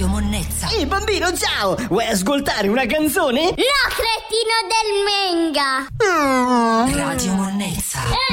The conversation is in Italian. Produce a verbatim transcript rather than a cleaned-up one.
Radio Monnezza. Ehi bambino, ciao! Vuoi ascoltare una canzone? No, cretino del Menga! Radio Monnezza.